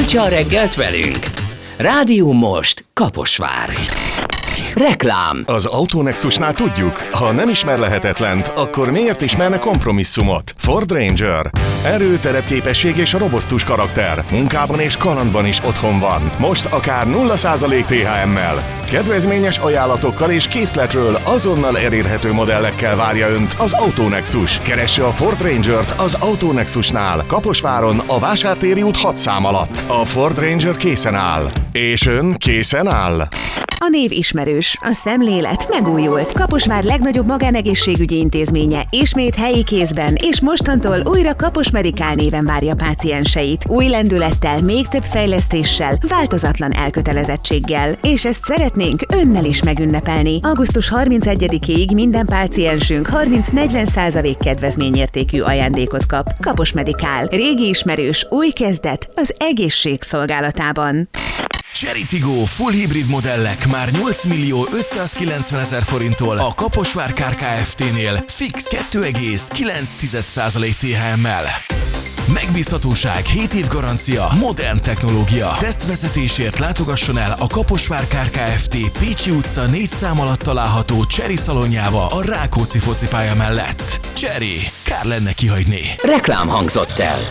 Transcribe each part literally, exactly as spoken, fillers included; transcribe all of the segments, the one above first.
Indítsa a reggelt velünk! Rádió Most, Kaposvár. Reklám. Az Autonexusnál tudjuk, ha nem ismer lehetetlent, akkor miért ismerne kompromisszumot? Ford Ranger. Erő, terepképesség és robosztus karakter. Munkában és kalandban is otthon van. Most akár nulla százalék té há em-mel. Kedvezményes ajánlatokkal és készletről azonnal elérhető modellekkel várja Önt az Autonexus. Keresse a Ford Rangert az Autonexusnál, Kaposváron, a Vásártéri út hat szám alatt. A Ford Ranger készen áll. És Ön készen áll? A név ismerős, a szemlélet megújult. Kaposvár legnagyobb magánegészségügyi intézménye ismét helyi kézben, és mostantól újra Kapos Medikál néven várja pácienseit. Új lendülettel, még több fejlesztéssel, változatlan elkötelezettséggel. És ezt szeretnénk Önnel is megünnepelni. augusztus harmincegyedikéig minden páciensünk harminc-negyven százalék kedvezményértékű ajándékot kap. Kapos Medikál. Régi ismerős, új kezdet az egészség szolgálatában. Chery Tiggo full hibrid modellek már nyolc millió ötszázkilencvenezer forinttól a Kaposvár Kft-nél fix kettő egész kilenc százalék té há em-mel. Megbízhatóság, hét év garancia, modern technológia. Tesztvezetésért látogasson el a Kaposvár Kft. Pécsi utca négy szám alatt található Chery szalonjába a Rákóczi focipálya mellett. Chery, kár lenne kihagyni. Reklám hangzott el.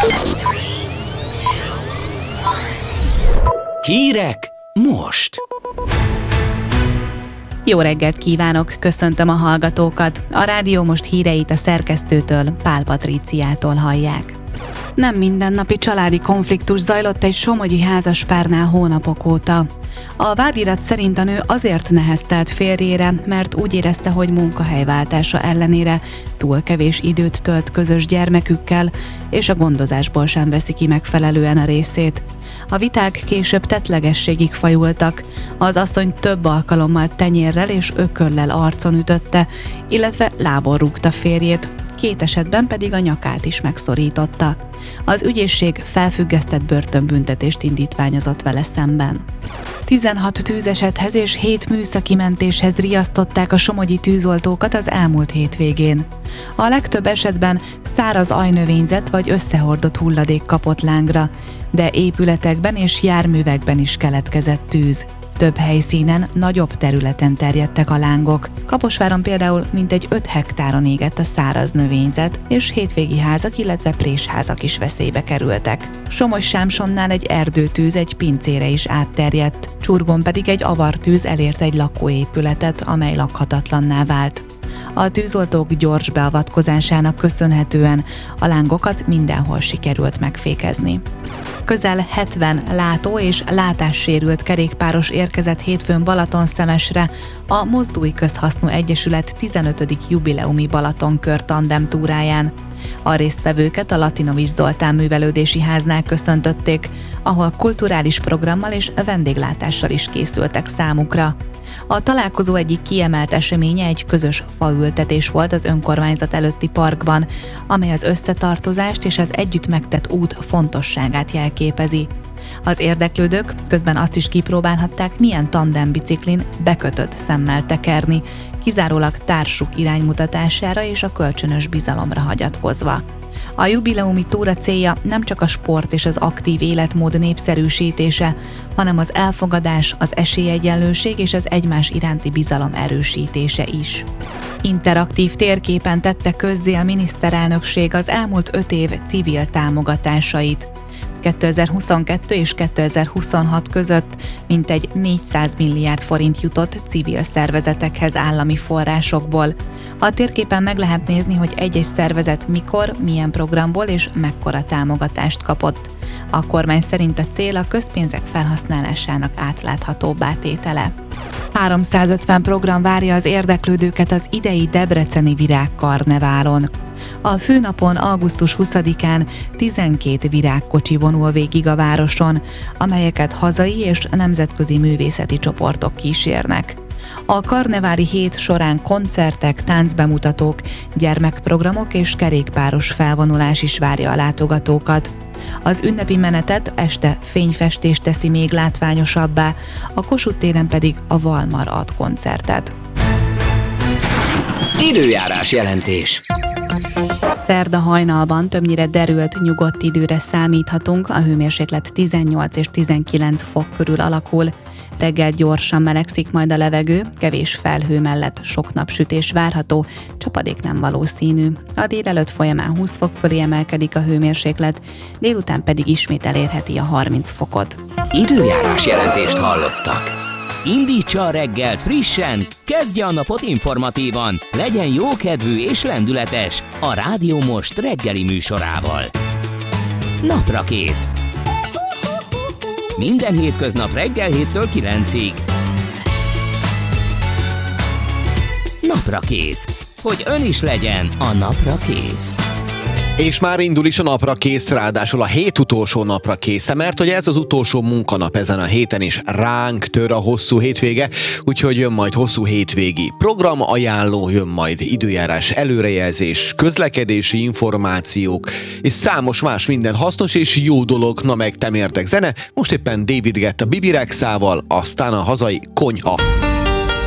Hírek most. Jó reggelt kívánok, köszöntöm a hallgatókat. A Rádió Most híreit a szerkesztőtől, Pál Patríciától hallják. Nem mindennapi családi konfliktus zajlott egy somogyi házaspárnál hónapok óta. A vádirat szerint a nő azért neheztelt férjére, mert úgy érezte, hogy munkahelyváltása ellenére túl kevés időt tölt közös gyermekükkel, és a gondozásból sem veszi ki megfelelően a részét. A viták később tettlegességig fajultak, az asszony több alkalommal tenyérrel és ököllel arcon ütötte, illetve lábon rúgta férjét, két esetben pedig a nyakát is megszorította. Az ügyészség felfüggesztett börtönbüntetést indítványozott vele szemben. tizenhat tűzesethez és hét műszaki mentéshez riasztották a somogyi tűzoltókat az elmúlt hétvégén. A legtöbb esetben száraz ajnövényzet vagy összehordott hulladék kapott lángra, de épületekben és járművekben is keletkezett tűz. Több helyszínen, nagyobb területen terjedtek a lángok. Kaposváron például mintegy öt hektáron égett a száraz növényzet, és hétvégi házak, illetve présházak is veszélybe kerültek. Somogy-Sámsonnál egy erdőtűz egy pincére is átterjedt, Csurgón pedig egy avartűz elért egy lakóépületet, amely lakhatatlanná vált. A tűzoltók gyors beavatkozásának köszönhetően a lángokat mindenhol sikerült megfékezni. Közel hetven látó- és látássérült kerékpáros érkezett hétfőn Balatonszemesre a Mozdulj Közhasznú Egyesület tizenötödik jubileumi Balatonkör tandem túráján. A résztvevőket a Latinovics Zoltán Művelődési Háznál köszöntötték, ahol kulturális programmal és vendéglátással is készültek számukra. A találkozó egyik kiemelt eseménye egy közös faültetés volt az önkormányzat előtti parkban, amely az összetartozást és az együtt megtett út fontosságát jelképezi. Az érdeklődők közben azt is kipróbálhatták, milyen tandembiciklin bekötött szemmel tekerni, kizárólag társuk iránymutatására és a kölcsönös bizalomra hagyatkozva. A jubileumi túra célja nem csak a sport és az aktív életmód népszerűsítése, hanem az elfogadás, az esélyegyenlőség és az egymás iránti bizalom erősítése is. Interaktív térképen tette közzé a miniszterelnökség az elmúlt öt év civil támogatásait. kétezer-huszonkettő és kétezer-huszonhat között mintegy négyszáz milliárd forint jutott civil szervezetekhez állami forrásokból. A térképen meg lehet nézni, hogy egy-egy szervezet mikor, milyen programból és mekkora támogatást kapott. A kormány szerint a cél a közpénzek felhasználásának átláthatóbbá tétele. háromszázötven program várja az érdeklődőket az idei debreceni virágkarneválon. A főnapon augusztus huszadikán tizenkét virágkocsi vonul végig a városon, amelyeket hazai és nemzetközi művészeti csoportok kísérnek. A karneváli hét során koncertek, táncbemutatók, gyermekprogramok és kerékpáros felvonulás is várja a látogatókat. Az ünnepi menetet este fényfestés teszi még látványosabbá, a Kossuth téren pedig a Valmar ad koncertet. Időjárás jelentés. Szerda hajnalban többnyire derült, nyugodt időre számíthatunk, a hőmérséklet tizennyolc és tizenkilenc fok körül alakul. Reggel gyorsan melegszik majd a levegő, kevés felhő mellett sok napsütés várható, csapadék nem valószínű. A délelőtt folyamán húsz fok fölé emelkedik a hőmérséklet, délután pedig ismét elérheti a harminc fokot. Időjárás jelentést hallottak. Indítsa a reggelt frissen, kezdje a napot informatívan, legyen jókedvű és lendületes a Rádió Most reggeli műsorával. Naprakész. Minden hétköznap reggel héttől kilencig. Naprakész. Hogy ön is legyen a napra kész. És már indul is a napra kész, ráadásul a hét utolsó napra kész, mert hogy ez az utolsó munkanap ezen a héten is ránk tör a hosszú hétvége, úgyhogy jön majd hosszú hétvégi program ajánló, jön majd időjárás előrejelzés, közlekedési információk, és számos más minden hasznos és jó dolog, na meg temértek zene, most éppen David Guetta Bibi Rexával, aztán a hazai konyha.